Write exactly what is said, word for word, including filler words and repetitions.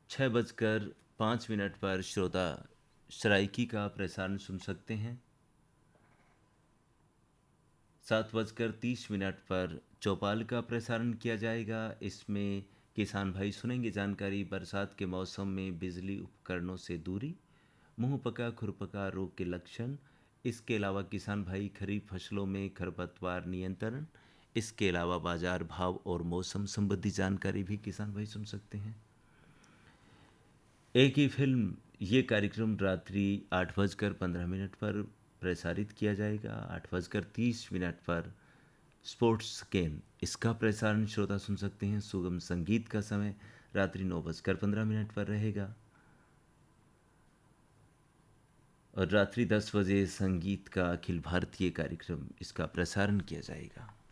छः बजकर पाँच मिनट पर श्रोता सराइकी का प्रसारण सुन सकते हैं। सात बजकर तीस मिनट पर चौपाल का प्रसारण किया जाएगा। इसमें किसान भाई सुनेंगे जानकारी बरसात के मौसम में बिजली उपकरणों से दूरी, मुंह पका खुरपका रोग के लक्षण। इसके अलावा किसान भाई खरीफ फसलों में खरपतवार नियंत्रण, इसके अलावा बाजार भाव और मौसम संबंधी जानकारी भी किसान भाई सुन सकते हैं। एक ही फिल्म ये कार्यक्रम रात्रि आठ बजकर पंद्रह मिनट पर प्रसारित किया जाएगा। आठ बजकर तीस मिनट पर स्पोर्ट्स गेम, इसका प्रसारण श्रोता सुन सकते हैं। सुगम संगीत का समय रात्रि नौ बजकर पंद्रह मिनट पर रहेगा और रात्रि दस बजे संगीत का अखिल भारतीय कार्यक्रम, इसका प्रसारण किया जाएगा।